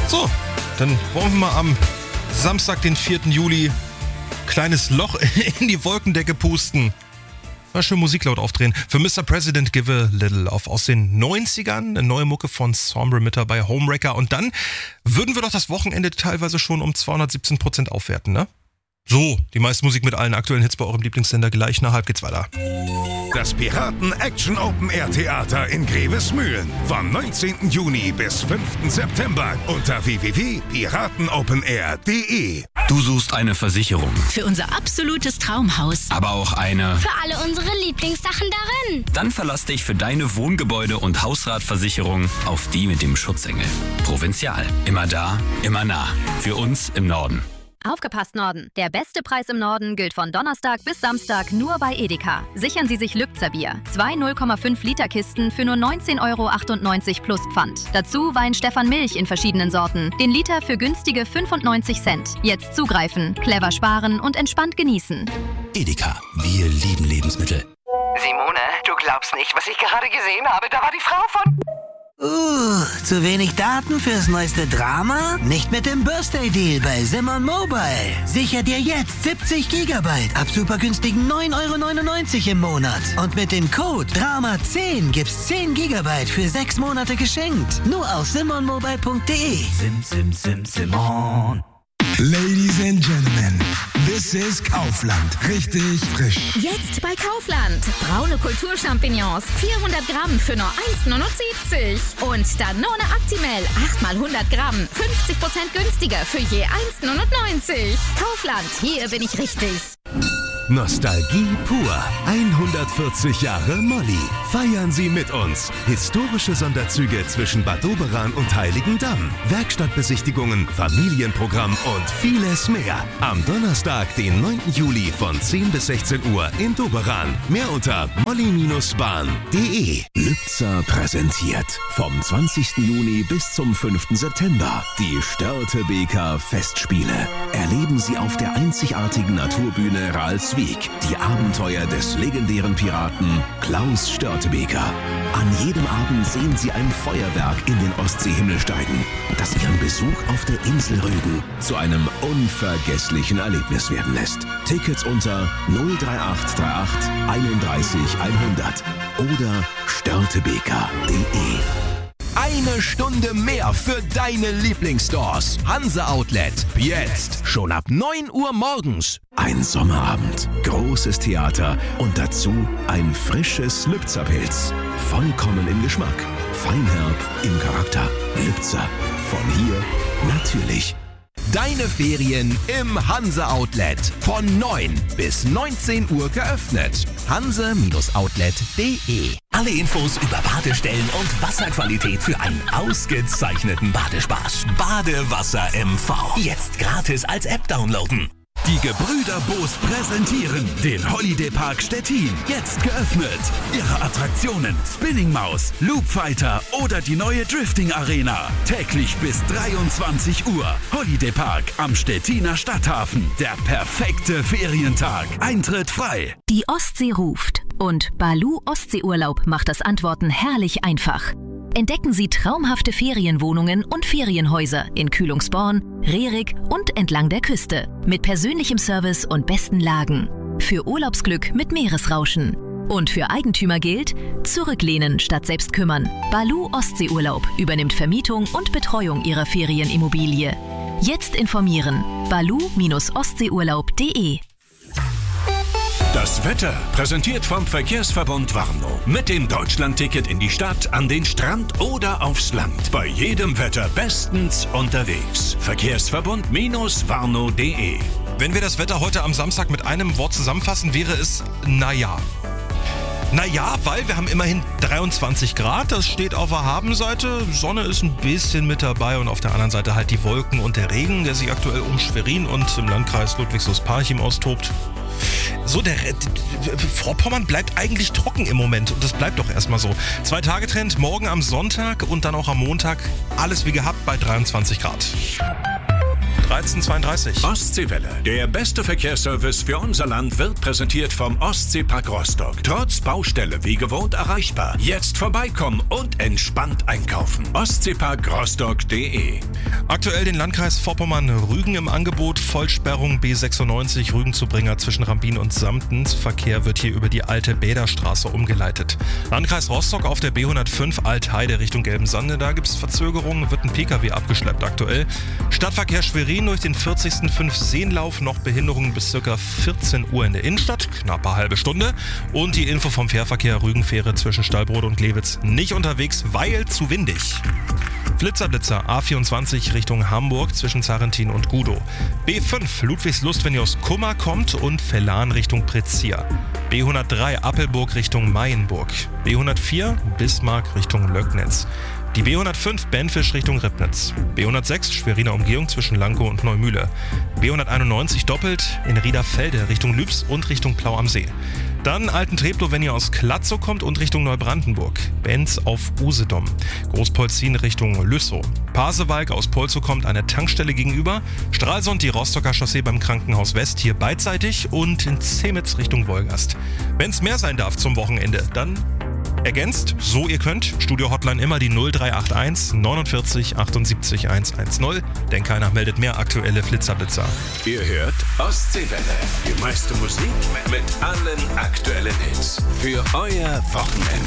So, dann wollen wir mal am Samstag, den 4. Juli, kleines Loch in die Wolkendecke pusten. Mal schön Musik laut aufdrehen. Für Mr. President Give a Little Love aus den 90ern. Eine neue Mucke von Sombre mit dabei, Homewrecker. Und dann würden wir doch das Wochenende teilweise schon um 217% aufwerten, ne? So, die meiste Musik mit allen aktuellen Hits bei eurem Lieblingssender gleich nach halb geht's weiter. Das Piraten-Action-Open-Air-Theater in Grevesmühlen. Vom 19. Juni bis 5. September unter www.piratenopenair.de. Du suchst eine Versicherung. Für unser absolutes Traumhaus. Aber auch eine... Für alle unsere Lieblingssachen darin. Dann verlass dich für deine Wohngebäude- und Hausratversicherung auf die mit dem Schutzengel. Provinzial. Immer da, immer nah. Für uns im Norden. Aufgepasst, Norden! Der beste Preis im Norden gilt von Donnerstag bis Samstag nur bei Edeka. Sichern Sie sich Lübzer Bier. 2 0,5 Liter Kisten für nur 19,98 € plus Pfand. Dazu Wein Stefan Milch in verschiedenen Sorten. Den Liter für günstige 95 Cent. Jetzt zugreifen, clever sparen und entspannt genießen. Edeka, wir lieben Lebensmittel. Simone, du glaubst nicht, was ich gerade gesehen habe. Da war die Frau von... Zu wenig Daten fürs neueste Drama? Nicht mit dem Birthday-Deal bei Simon Mobile. Sicher dir jetzt 70 GB ab super günstigen 9,99 € im Monat. Und mit dem Code DRAMA10 gibt's 10 GB für 6 Monate geschenkt. Nur auf simonmobile.de. Simon. Ladies and Gentlemen, this is Kaufland. Richtig frisch. Jetzt bei Kaufland. Braune Kulturchampignons, 400 Gramm für nur 1,79 €. Und Danone Actimel, 8 mal 100 Gramm, 50% günstiger für je 1,99 €. Kaufland, hier bin ich richtig. Nostalgie pur. 140 Jahre Molly. Feiern Sie mit uns. Historische Sonderzüge zwischen Bad Doberan und Heiligendamm. Werkstattbesichtigungen, Familienprogramm und vieles mehr. Am Donnerstag, den 9. Juli von 10 bis 16 Uhr in Doberan. Mehr unter molly-bahn.de. Lübzer präsentiert vom 20. Juni bis zum 5. September die Störtebeker Festspiele. Erleben Sie auf der einzigartigen Naturbühne Ralswiek die Abenteuer des legendären Piraten Klaus Störtebeker. An jedem Abend sehen Sie ein Feuerwerk in den Ostseehimmel steigen, das Ihren Besuch auf der Insel Rügen zu einem unvergesslichen Erlebnis werden lässt. Tickets unter 03838 31 100 oder störtebeker.de. Eine Stunde mehr für deine Lieblingsstores. Hanse Outlet. Jetzt. Schon ab 9 Uhr morgens. Ein Sommerabend, großes Theater und dazu ein frisches Lübzer-Pilz. Vollkommen im Geschmack, feinherb im Charakter. Lübzer. Von hier natürlich. Deine Ferien im Hanse Outlet. Von 9 bis 19 Uhr geöffnet. hanse-outlet.de. Alle Infos über Badestellen und Wasserqualität für einen ausgezeichneten Badespaß. Badewasser MV. Jetzt gratis als App downloaden. Die Gebrüder Boos präsentieren den Holiday Park Stettin. Jetzt geöffnet. Ihre Attraktionen Spinning Maus, Loop Fighter oder die neue Drifting Arena. Täglich bis 23 Uhr. Holiday Park am Stettiner Stadthafen. Der perfekte Ferientag. Eintritt frei. Die Ostsee ruft. Und Baloo Ostseeurlaub macht das Antworten herrlich einfach. Entdecken Sie traumhafte Ferienwohnungen und Ferienhäuser in Kühlungsborn, Rerik und entlang der Küste. Mit persönlichem Service und besten Lagen. Für Urlaubsglück mit Meeresrauschen. Und für Eigentümer gilt, zurücklehnen statt selbst kümmern. Baloo Ostseeurlaub übernimmt Vermietung und Betreuung Ihrer Ferienimmobilie. Jetzt informieren. baloo-ostseeurlaub.de. Das Wetter präsentiert vom Verkehrsverbund Warnow. Mit dem Deutschlandticket in die Stadt, an den Strand oder aufs Land. Bei jedem Wetter bestens unterwegs. Verkehrsverbund-warnow.de. Wenn wir das Wetter heute am Samstag mit einem Wort zusammenfassen, wäre es naja. Naja, weil wir haben immerhin 23 Grad, das steht auf der Habenseite. Sonne ist ein bisschen mit dabei und auf der anderen Seite halt die Wolken und der Regen, der sich aktuell um Schwerin und im Landkreis Ludwigslust-Parchim austobt. So, der Vorpommern bleibt eigentlich trocken im Moment und das bleibt doch erstmal so. 2-Tage-Trend, morgen am Sonntag und dann auch am Montag alles wie gehabt bei 23 Grad. 1332. Ostseewelle. Der beste Verkehrsservice für unser Land wird präsentiert vom Ostseepark Rostock. Trotz Baustelle wie gewohnt erreichbar. Jetzt vorbeikommen und entspannt einkaufen. Ostseeparkrostock.de. Aktuell den Landkreis Vorpommern-Rügen im Angebot. Vollsperrung B96 Rügen-Zubringer zwischen Rambin und Samtens. Verkehr wird hier über die alte Bäderstraße umgeleitet. Landkreis Rostock auf der B105 Altheide Richtung Gelbensande. Da gibt es Verzögerungen, wird ein Pkw abgeschleppt aktuell. Stadtverkehr Schwerin durch den 40. 5-Seenlauf. Noch Behinderungen bis ca. 14 Uhr in der Innenstadt. Knappe halbe Stunde. Und die Info vom Fährverkehr Rügenfähre zwischen Stallbrod und Lewitz nicht unterwegs, weil zu windig. Blitzerblitzer A24 Richtung Hamburg zwischen Zarentin und Gudow. B5 Ludwigslust, wenn ihr aus Kummer kommt, und Vellan Richtung Prezier. B103 Appelburg Richtung Mayenburg. B104 Bismarck Richtung Löcknitz. Die B105 Benfisch Richtung Ribnitz. B106 Schweriner Umgehung zwischen Lankow und Neumühle. B191 doppelt in Riederfelde Richtung Lübs und Richtung Plau am See. Dann Alten-Treptow, wenn ihr aus Klatzow kommt und Richtung Neubrandenburg. Benz auf Usedom. Großpolzin Richtung Lüssow. Pasewalk aus Polzow kommt eine Tankstelle gegenüber. Stralsund die Rostocker Chaussee beim Krankenhaus West hier beidseitig und in Zemitz Richtung Wolgast. Wenn's mehr sein darf zum Wochenende, dann ergänzt, so ihr könnt, Studio-Hotline immer die 0381 49 78 110, denn keiner meldet mehr aktuelle Blitzerblitzer. Ihr hört Ostseewelle, die meiste Musik mit allen aktuellen Hits für euer Wochenende.